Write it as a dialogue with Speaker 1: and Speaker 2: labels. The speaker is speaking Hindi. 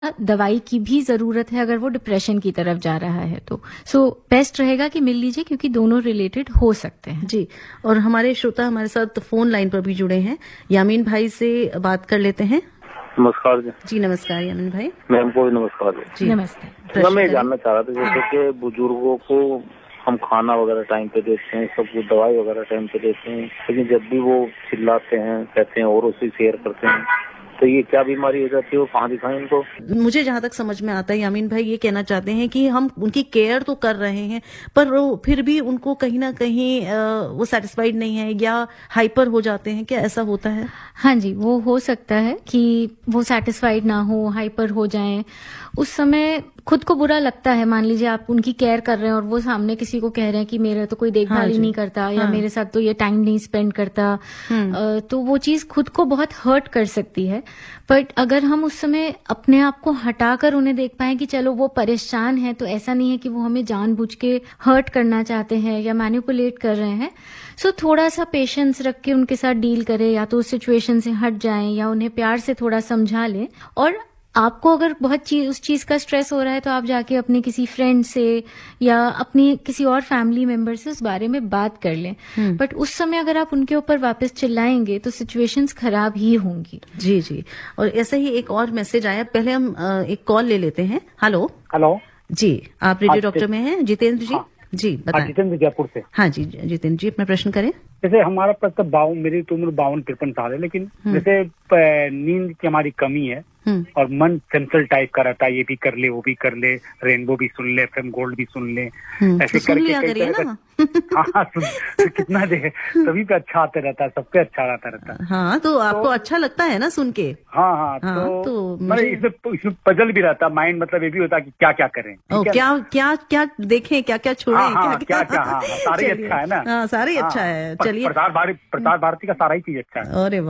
Speaker 1: दवाई की भी जरूरत है अगर वो डिप्रेशन की तरफ जा रहा है तो बेस्ट रहेगा कि मिल लीजिए, क्योंकि दोनों रिलेटेड हो सकते हैं।
Speaker 2: जी, और हमारे श्रोता हमारे साथ फोन लाइन पर भी जुड़े हैं। यामीन भाई से बात कर लेते हैं।
Speaker 3: नमस्कार जी।
Speaker 2: जी नमस्कार यामीन भाई।
Speaker 3: मैम को भी नमस्कार
Speaker 2: जी
Speaker 1: नमस्ते।
Speaker 3: मैं जानना चाह रहा था जैसे कि बुजुर्गों को हम खाना वगैरह टाइम पे देते हैं, सब कुछ दवाई वगैरह टाइम पे देते हैं, लेकिन जब भी वो चिल्लाते हैं, कहते हैं और उसे शेयर करते हैं, तो ये क्या बीमारी हो जाती है, वो कहाँ दिखाएं इनको?
Speaker 2: मुझे जहां तक समझ में आता है यामीन भाई ये कहना चाहते हैं कि हम उनकी केयर तो कर रहे हैं, पर वो फिर भी उनको कहीं ना कहीं वो सेटिस्फाइड नहीं है या हाइपर हो जाते हैं। क्या ऐसा होता है?
Speaker 1: हाँ जी, वो हो सकता है कि वो सेटिस्फाइड ना हो, हाइपर हो जाएं। उस समय खुद को बुरा लगता है। मान लीजिए आप उनकी केयर कर रहे हैं और वो सामने किसी को कह रहे हैं कि मेरा तो कोई देखभाल ही नहीं करता या मेरे साथ तो ये टाइम नहीं स्पेंड करता, तो वो चीज खुद को बहुत हर्ट कर सकती है। बट अगर हम उस समय अपने आप को हटाकर उन्हें देख पाए कि चलो वो परेशान है, तो ऐसा नहीं है कि वो हमें जानबूझ के हर्ट करना चाहते हैं या मैनिपुलेट कर रहे हैं, सो थोड़ा सा पेशेंस रख के उनके साथ डील करें, या तो उस सिचुएशन से हट जाएं या उन्हें प्यार से थोड़ा समझा लें। और आपको अगर बहुत उस चीज का स्ट्रेस हो रहा है तो आप जाके अपने किसी फ्रेंड से या अपनी किसी और फैमिली मेंबर से उस बारे में बात कर लें। बट उस समय अगर आप उनके ऊपर वापस चिल्लाएंगे तो सिचुएशंस खराब ही होंगी।
Speaker 2: जी जी। और ऐसा ही एक और मैसेज आया, पहले हम एक कॉल ले लेते हैं। हेलो
Speaker 4: हेलो
Speaker 2: जी, आप रेडियो डॉक्टर में हैं जितेंद्र जी? जी बताएं।
Speaker 4: जितेंद्र जयपुर से।
Speaker 2: हाँ जी जितेंद्र जी, अपना प्रश्न करें।
Speaker 4: जैसे हमारा प्रश्न मेरी तो उम्र 52-53 साल है, लेकिन जैसे नींद की हमारी कमी है और मन चंचल टाइप का रहता है, ये भी कर ले वो भी कर ले, रेनबो भी सुन ले, एफएम गोल्ड भी सुन ले, ऐसे करके कई तरह का। हाँ कितना दे, सभी पे अच्छा आता रहता है, सबके अच्छा आता रहता है।
Speaker 2: हाँ तो आपको अच्छा लगता है ना सुन के?
Speaker 4: हाँ तो मतलब इसमें पजल भी रहता है माइंड, मतलब ये भी होता है कि क्या क्या करें,
Speaker 2: क्या देखें, क्या क्या छोड़ें,
Speaker 4: क्या सारा ही अच्छा है ना।
Speaker 2: हाँ सारा ही अच्छा है। चलिए,
Speaker 4: प्रसार भारती का सारा ही चीज अच्छा है।
Speaker 2: अरे